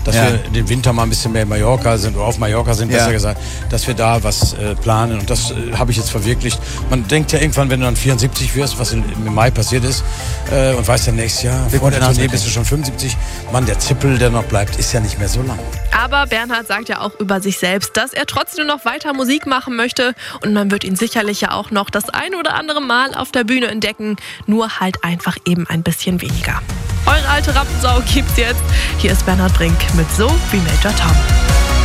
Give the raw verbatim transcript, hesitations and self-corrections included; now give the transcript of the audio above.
dass Ja. wir den Winter mal ein bisschen mehr in Mallorca sind, oder auf Mallorca sind, besser Ja. gesagt, dass wir da was äh, planen. Und das äh, habe ich jetzt verwirklicht. Man denkt ja irgendwann, wenn du dann vierundsiebzig wirst, was in, im Mai passiert ist, äh, und weißt dann nächstes Jahr, vor der Tournee bist du schon fünfundsiebzig. Mann, der Zippel, der noch bleibt, ist ja nicht mehr so lang. Aber Bernhard sagt ja auch über sich selbst, dass er trotzdem noch weiter Musik machen möchte. Und man wird ihn sicherlich ja auch noch das ein oder andere Mal auf der Bühne entdecken. Nur halt einfach eben ein bisschen weniger. Eure alte Rampensau gibt's jetzt. Hier ist Bernhard Brink mit So wie Major Tom.